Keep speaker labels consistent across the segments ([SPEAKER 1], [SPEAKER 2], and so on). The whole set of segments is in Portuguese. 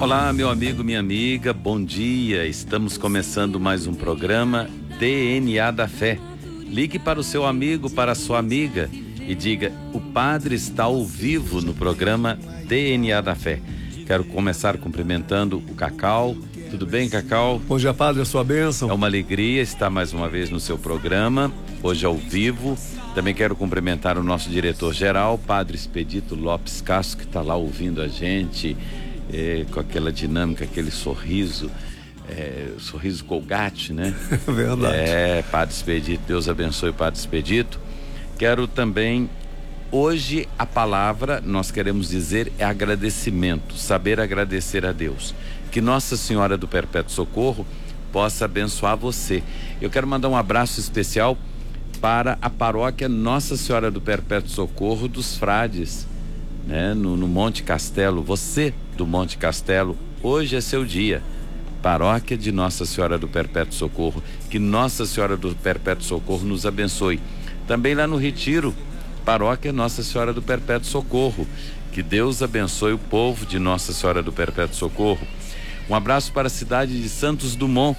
[SPEAKER 1] Olá, meu amigo, minha amiga, bom dia. Estamos começando mais um programa DNA da Fé. Ligue para o seu amigo, para a sua amiga e diga: o padre está ao vivo no programa DNA da Fé. Quero começar cumprimentando o Cacau. Tudo bem, Cacau?
[SPEAKER 2] Bom dia, padre, a sua bênção.
[SPEAKER 1] É uma alegria estar mais uma vez no seu programa, hoje ao vivo. Também quero cumprimentar o nosso diretor-geral, Padre Expedito Lopes Castro, que está lá ouvindo a gente, com aquela dinâmica, aquele sorriso, sorriso Colgate, né?
[SPEAKER 2] Verdade.
[SPEAKER 1] Padre Expedito, Deus abençoe o Padre Expedito. Quero também, hoje a palavra, nós queremos dizer, é agradecimento, saber agradecer a Deus. Que Nossa Senhora do Perpétuo Socorro possa abençoar você. Eu quero mandar um abraço especial para a paróquia Nossa Senhora do Perpétuo Socorro dos Frades, né? No Monte Castelo. Você do Monte Castelo, hoje é seu dia. Paróquia de Nossa Senhora do Perpétuo Socorro. Que Nossa Senhora do Perpétuo Socorro nos abençoe. Também lá no Retiro, Paróquia Nossa Senhora do Perpétuo Socorro. Que Deus abençoe o povo de Nossa Senhora do Perpétuo Socorro. Um abraço para a cidade de Santos Dumont.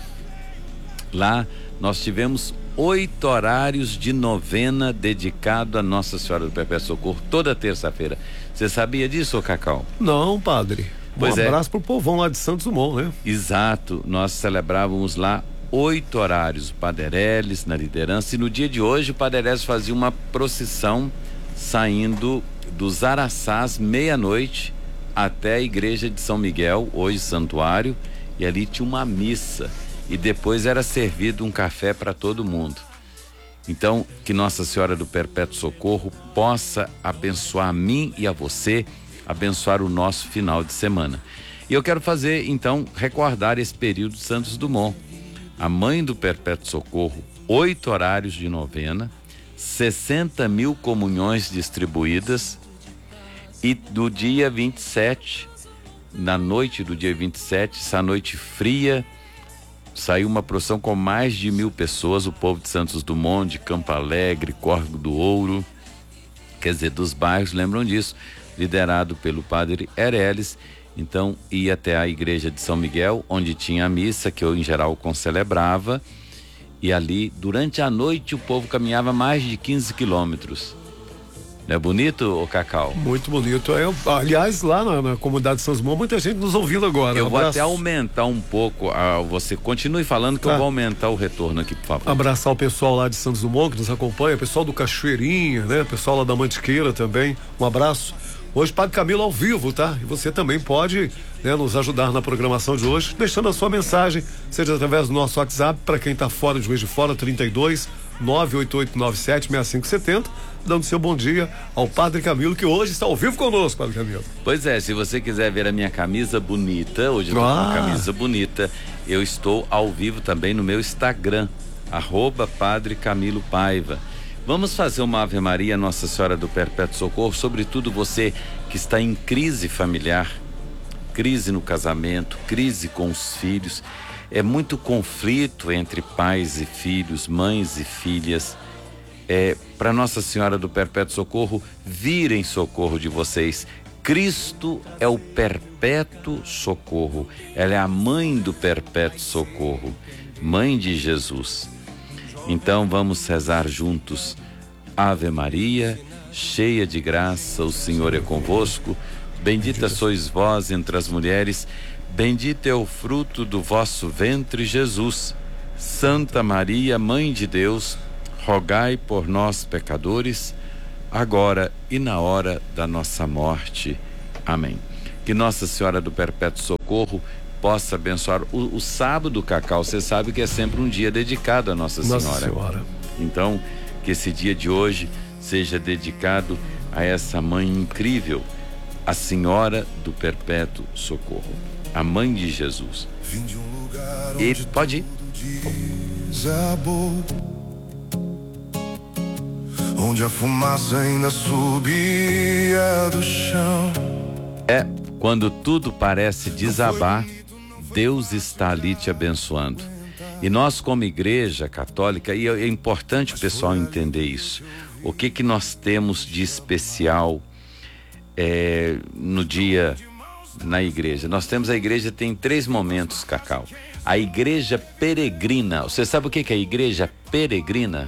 [SPEAKER 1] Lá nós tivemos 8 horários de novena dedicado a Nossa Senhora do Perpétuo Socorro, toda terça-feira. Você sabia disso, ô Cacau?
[SPEAKER 2] Não, padre.
[SPEAKER 1] Pois
[SPEAKER 2] um abraço pro povão lá de Santos Dumont, né?
[SPEAKER 1] Exato. Nós celebrávamos lá 8 horários, o Padre Elis na liderança, e no dia de hoje o Padre Elis fazia uma procissão saindo dos Araçás, meia-noite, até a igreja de São Miguel, hoje santuário, e ali tinha uma missa e depois era servido um café para todo mundo. Então, que Nossa Senhora do Perpétuo Socorro possa abençoar a mim e a você, abençoar o nosso final de semana. E eu quero fazer, então, recordar esse período de Santos Dumont. A Mãe do Perpétuo Socorro, 8 horários de novena, 60 mil comunhões distribuídas. E do dia 27, na noite do dia 27, essa noite fria, saiu uma procissão com mais de 1.000 pessoas, o povo de Santos Dumont, de Campo Alegre, Córrego do Ouro, quer dizer, dos bairros, lembram disso, liderado pelo Padre Ereles. Então ia até a igreja de São Miguel, onde tinha a missa, que eu em geral concelebrava, e ali, durante a noite, o povo caminhava mais de 15 quilômetros. Não é bonito, ô Cacau?
[SPEAKER 2] Muito bonito. Aliás, lá na comunidade de Santos Dumont, muita gente nos ouvindo agora.
[SPEAKER 1] Eu vou até aumentar um pouco, você continue falando que eu vou aumentar o retorno aqui, por favor.
[SPEAKER 2] Abraçar o pessoal lá de Santos Dumont que nos acompanha, o pessoal do Cachoeirinha, né? O pessoal lá da Mantiqueira também, um abraço. Hoje Padre Camilo ao vivo, tá? E você também pode, né, nos ajudar na programação de hoje, deixando a sua mensagem, seja através do nosso WhatsApp, para quem tá fora de Juiz de Fora, 32 98897 6570, dando seu bom dia ao Padre Camilo, que hoje está ao vivo conosco, Padre Camilo.
[SPEAKER 1] Pois é, se você quiser ver a minha camisa bonita, hoje eu tô com uma camisa bonita, eu estou ao vivo também no meu Instagram, @Padre Camilo Paiva. Vamos fazer uma Ave Maria Nossa Senhora do Perpétuo Socorro, sobretudo você que está em crise familiar, crise no casamento, crise com os filhos. É muito conflito entre pais e filhos, mães e filhas. Para Nossa Senhora do Perpétuo Socorro vir em socorro de vocês. Cristo é o Perpétuo Socorro. Ela é a mãe do Perpétuo Socorro, mãe de Jesus. Então vamos rezar juntos. Ave Maria, cheia de graça, o Senhor é convosco. Bendita sois vós entre as mulheres, bendito é o fruto do vosso ventre, Jesus. Santa Maria, Mãe de Deus, rogai por nós, pecadores, agora e na hora da nossa morte. Amém. Que Nossa Senhora do Perpétuo Socorro possa abençoar o sábado, Cacau. Você sabe que é sempre um dia dedicado a Nossa Senhora. Então, que esse dia de hoje seja dedicado a essa mãe incrível, a Senhora do Perpétuo Socorro, a mãe de Jesus. E pode ir.
[SPEAKER 3] Onde a fumaça ainda subia do chão.
[SPEAKER 1] Quando tudo parece desabar, Deus está ali te abençoando. E nós, como igreja católica, e é importante o pessoal entender isso, o que nós temos de especial no dia na igreja. Nós temos a igreja, tem 3 momentos, Cacau. A igreja peregrina. Você sabe o que é a igreja peregrina?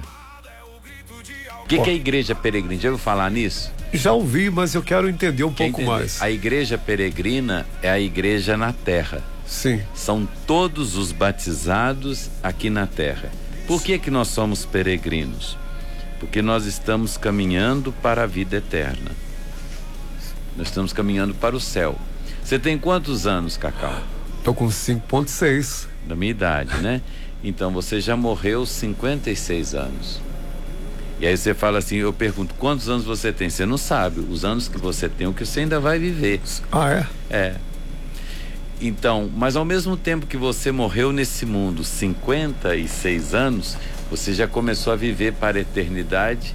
[SPEAKER 1] O que é a igreja peregrina? Já ouviu falar nisso?
[SPEAKER 2] Já ouvi, mas eu quero entender um pouco mais.
[SPEAKER 1] A igreja peregrina é a igreja na terra.
[SPEAKER 2] Sim.
[SPEAKER 1] São todos os batizados aqui na terra. Por que nós somos peregrinos? Porque nós estamos caminhando para a vida eterna. Nós estamos caminhando para o céu. Você tem quantos anos, Cacau?
[SPEAKER 2] Tô com 5,6.
[SPEAKER 1] Da minha idade, né? Então você já morreu 56 anos. E aí você fala assim, eu pergunto, quantos anos você tem? Você não sabe os anos que você tem, o que você ainda vai viver.
[SPEAKER 2] Ah, é?
[SPEAKER 1] É. Então, mas ao mesmo tempo que você morreu nesse mundo 56 anos, você já começou a viver para a eternidade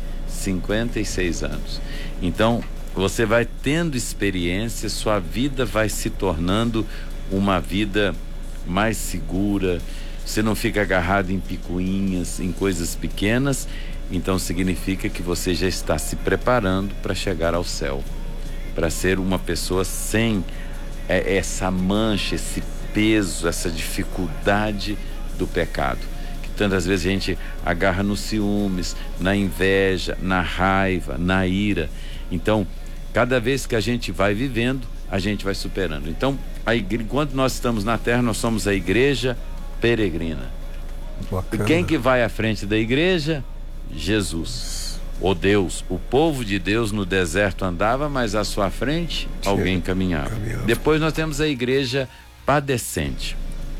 [SPEAKER 1] 56 anos. Então, você vai tendo experiência, sua vida vai se tornando uma vida mais segura, você não fica agarrado em picuinhas, em coisas pequenas. Então significa que você já está se preparando para chegar ao céu, para ser uma pessoa sem essa mancha, esse peso, essa dificuldade do pecado, que tantas vezes a gente agarra nos ciúmes, na inveja, na raiva, na ira. Então, cada vez que a gente vai vivendo, a gente vai superando. Então, enquanto nós estamos na terra, nós somos a igreja peregrina.
[SPEAKER 2] Bacana.
[SPEAKER 1] E quem que vai à frente da igreja? Jesus, o Deus. O povo de Deus no deserto andava, mas à sua frente alguém caminhava. Depois nós temos a igreja padecente.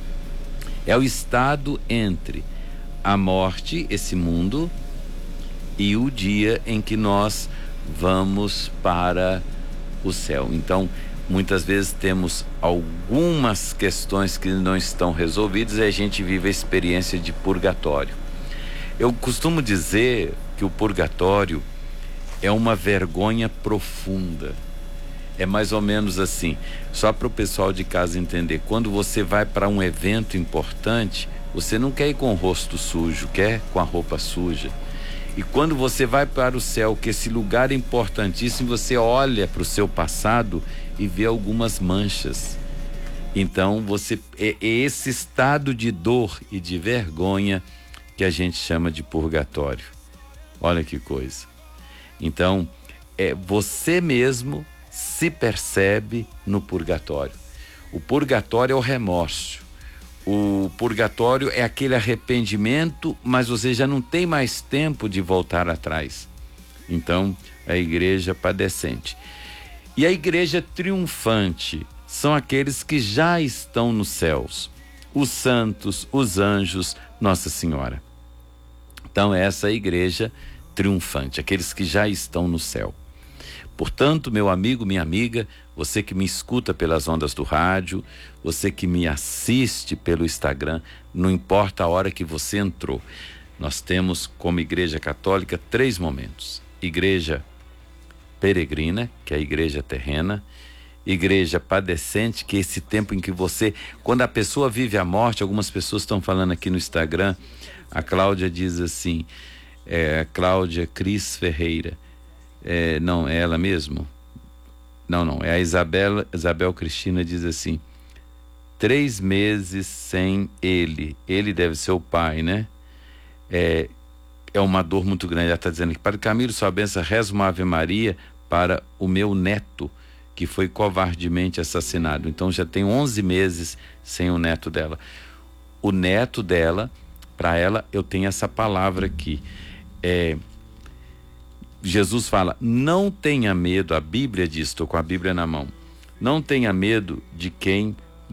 [SPEAKER 1] É o estado entre a morte, esse mundo, e o dia em que nós vamos para o céu. Então, muitas vezes temos algumas questões que não estão resolvidas e a gente vive a experiência de purgatório. Eu costumo dizer que o purgatório é uma vergonha profunda. É mais ou menos assim, só para o pessoal de casa entender. Quando você vai para um evento importante, você não quer ir com o rosto sujo, quer com a roupa suja. E quando você vai para o céu, que esse lugar é importantíssimo, você olha para o seu passado e vê algumas manchas. Então, é esse estado de dor e de vergonha que a gente chama de purgatório. Olha que coisa. Então, você mesmo se percebe no purgatório. O purgatório é o remorso. O purgatório é aquele arrependimento, mas você já não tem mais tempo de voltar atrás. Então, a igreja padecente. E a igreja triunfante são aqueles que já estão nos céus. Os santos, os anjos, Nossa Senhora. Então, essa é a igreja triunfante, aqueles que já estão no céu. Portanto, meu amigo, minha amiga, você que me escuta pelas ondas do rádio, você que me assiste pelo Instagram, não importa a hora que você entrou, nós temos como igreja católica 3 momentos. Igreja peregrina, que é a igreja terrena. Igreja padecente, que é esse tempo em que você, quando a pessoa vive a morte, algumas pessoas estão falando aqui no Instagram, a Cláudia diz assim, Cláudia Cris Ferreira, não, é ela mesmo? Não, é a Isabel Cristina, diz assim, 3 meses sem ele deve ser o pai, né? É uma dor muito grande. Ela está dizendo que, Padre Camilo, sua bênção, reza uma Ave Maria para o meu neto, que foi covardemente assassinado. Então já tem 11 meses sem o neto dela. O neto dela, para ela, eu tenho essa palavra aqui. Jesus fala, não tenha medo, a Bíblia diz, estou com a Bíblia na mão, não tenha medo de quem